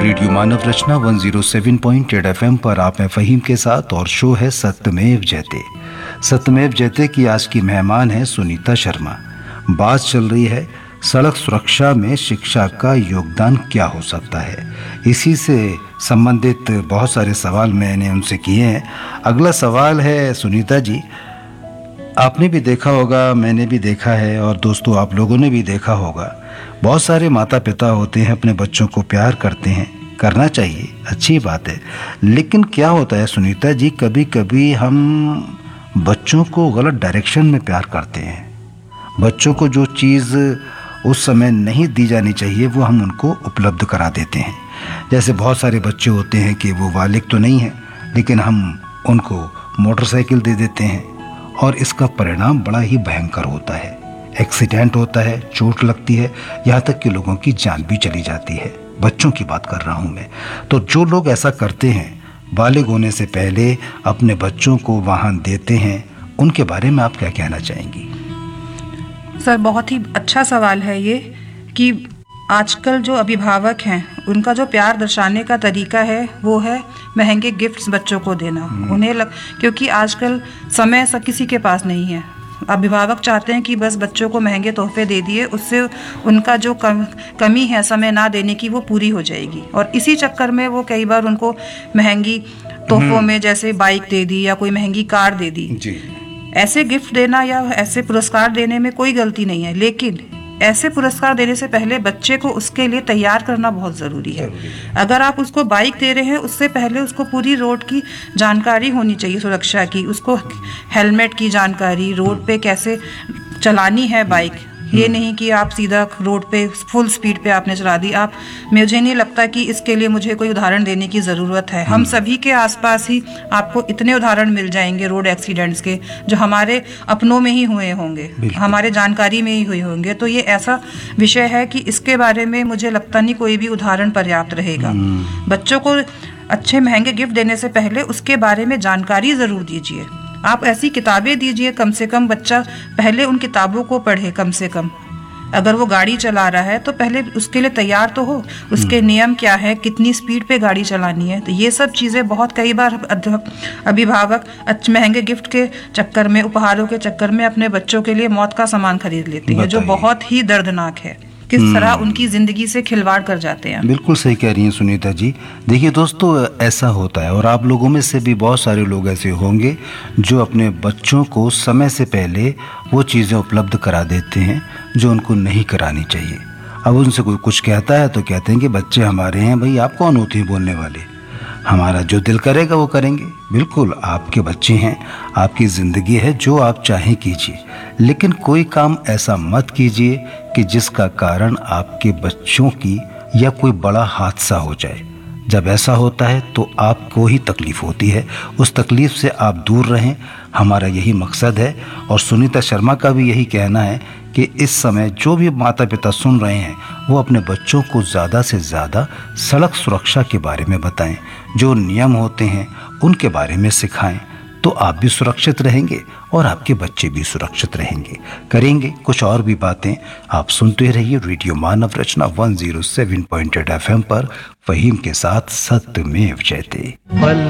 Radio मानव रचना 107.8 FM पर आप हैं फ़हीम के साथ और शो है सत्यमेव जयते। सत्यमेव जयते की आज की मेहमान है सुनीता शर्मा। बात चल रही है सड़क सुरक्षा में शिक्षा का योगदान क्या हो सकता है। इसी से संबंधित बहुत सारे सवाल मैंने उनसे किए हैं। अगला सवाल है सुनीता जी, आपने भी देखा होगा, मैंने भी देखा है और दोस्तों आप लोगों ने भी देखा होगा, बहुत सारे माता पिता होते हैं अपने बच्चों को प्यार करते हैं, करना चाहिए, अच्छी बात है। लेकिन क्या होता है सुनीता जी, कभी कभी हम बच्चों को गलत डायरेक्शन में प्यार करते हैं। बच्चों को जो चीज़ उस समय नहीं दी जानी चाहिए वो हम उनको उपलब्ध करा देते हैं। जैसे बहुत सारे बच्चे होते हैं कि वो बालिग तो नहीं हैं, लेकिन हम उनको मोटरसाइकिल दे देते हैं और इसका परिणाम बड़ा ही भयंकर होता है। एक्सीडेंट होता है, चोट लगती है, यहाँ तक कि लोगों की जान भी चली जाती है। बच्चों की बात कर रहा हूँ मैं। तो जो लोग ऐसा करते हैं, बालिग होने से पहले अपने बच्चों को वाहन देते हैं, उनके बारे में आप क्या कहना चाहेंगी? सर, बहुत ही अच्छा सवाल है ये कि आजकल जो अभिभावक हैं उनका जो प्यार दर्शाने का तरीका है वो है महंगे गिफ्ट्स बच्चों को देना। क्योंकि आजकल समय किसी के पास नहीं है। अभिभावक चाहते हैं कि बस बच्चों को महंगे तोहफे दे दिए, उससे उनका जो कमी है समय ना देने की वो पूरी हो जाएगी। और इसी चक्कर में वो कई बार उनको महंगी तोहफों में जैसे बाइक दे दी या कोई महंगी कार दे दी जी। ऐसे गिफ्ट देना या ऐसे पुरस्कार देने में कोई गलती नहीं है, लेकिन ऐसे पुरस्कार देने से पहले बच्चे को उसके लिए तैयार करना बहुत ज़रूरी है। अगर आप उसको बाइक दे रहे हैं, उससे पहले उसको पूरी रोड की जानकारी होनी चाहिए, सुरक्षा की, उसको हेलमेट की जानकारी, रोड पे कैसे चलानी है बाइक। ये नहीं कि आप सीधा रोड पे फुल स्पीड पे आपने चला दी। मुझे नहीं लगता कि इसके लिए मुझे कोई उदाहरण देने की ज़रूरत है। हम सभी के आसपास ही आपको इतने उदाहरण मिल जाएंगे रोड एक्सीडेंट्स के, जो हमारे अपनों में ही हुए होंगे, हमारे जानकारी में ही हुए होंगे। तो ये ऐसा विषय है कि इसके बारे में मुझे लगता नहीं कोई भी उदाहरण पर्याप्त रहेगा। बच्चों को अच्छे महंगे गिफ्ट देने से पहले उसके बारे में जानकारी ज़रूर दीजिए। आप ऐसी किताबें दीजिए, कम से कम बच्चा पहले उन किताबों को पढ़े। कम से कम अगर वो गाड़ी चला रहा है तो पहले उसके लिए तैयार तो हो, उसके नियम क्या है, कितनी स्पीड पे गाड़ी चलानी है। तो ये सब चीज़ें बहुत कई बार अभिभावक महंगे गिफ्ट के चक्कर में, उपहारों के चक्कर में अपने बच्चों के लिए मौत का सामान खरीद लेते हैं, जो बहुत ही दर्दनाक है। किस तरह उनकी जिंदगी से खिलवाड़ कर जाते हैं। बिल्कुल सही कह रही हैं सुनीता जी। देखिए दोस्तों, ऐसा होता है और आप लोगों में से भी बहुत सारे लोग ऐसे होंगे जो अपने बच्चों को समय से पहले वो चीज़ें उपलब्ध करा देते हैं जो उनको नहीं करानी चाहिए। अब उनसे कोई कुछ कहता है तो कहते हैं कि बच्चे हमारे हैं, भाई आप कौन होते हैं बोलने वाले, हमारा जो दिल करेगा वो करेंगे। बिल्कुल, आपके बच्चे हैं, आपकी ज़िंदगी है, जो आप चाहें कीजिए, लेकिन कोई काम ऐसा मत कीजिए कि जिसका कारण आपके बच्चों की या कोई बड़ा हादसा हो जाए। जब ऐसा होता है तो आपको ही तकलीफ होती है, उस तकलीफ से आप दूर रहें, हमारा यही मकसद है। और सुनीता शर्मा का भी यही कहना है कि इस समय जो भी माता पिता सुन रहे हैं वो अपने बच्चों को ज़्यादा से ज़्यादा सड़क सुरक्षा के बारे में बताएं, जो नियम होते हैं उनके बारे में सिखाएं, तो आप भी सुरक्षित रहेंगे और आपके बच्चे भी सुरक्षित रहेंगे। करेंगे कुछ और भी बातें। आप सुनते रहिए रेडियो मानव रचना 107.8 FM पर फ़हीम के साथ सत्यमेव जयते।